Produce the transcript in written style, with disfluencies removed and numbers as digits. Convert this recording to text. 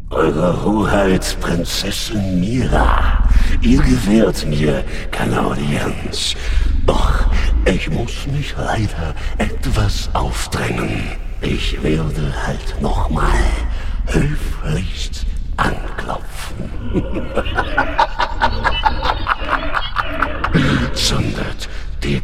Eure Hoheit, Prinzessin Mira, ihr gewährt mir keine Audienz. Doch ich muss mich leider etwas aufdrängen. Ich werde halt nochmal höflichst anklopfen. Zündet